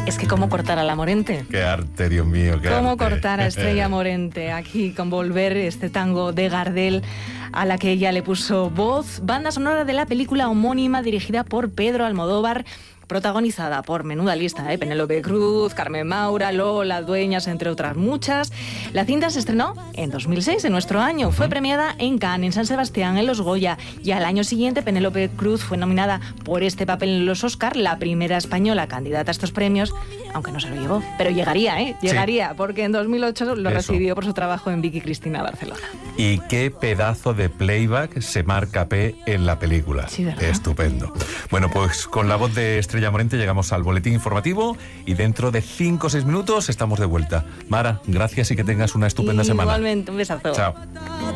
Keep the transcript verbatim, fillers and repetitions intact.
Es que cómo cortar a la Morente. Qué arte, Dios mío, qué Cómo arte. cortar a Estrella Morente aquí con Volver, este tango de Gardel a la que ella le puso voz. Banda sonora de la película homónima dirigida por Pedro Almodóvar, protagonizada por menuda lista, ¿eh? Penélope Cruz, Carmen Maura, Lola Dueñas, entre otras muchas. La cinta se estrenó en dos mil seis, en nuestro año. Fue premiada en Cannes, en San Sebastián, en los Goya. Y al año siguiente, Penélope Cruz fue nominada por este papel en los Oscar, la primera española candidata a estos premios, aunque no se lo llevó. Pero llegaría, ¿eh? Llegaría, sí. Porque en dos mil ocho lo Eso. recibió por su trabajo en Vicky Cristina Barcelona. Y qué pedazo de playback se marca P en la película. Sí, ¿verdad? Estupendo. Bueno, pues con la voz de Estrella Morente llegamos al boletín informativo y dentro de cinco o seis minutos estamos de vuelta. Mara, gracias y que tengas una estupenda y semana. Igualmente, un besazo. Chao.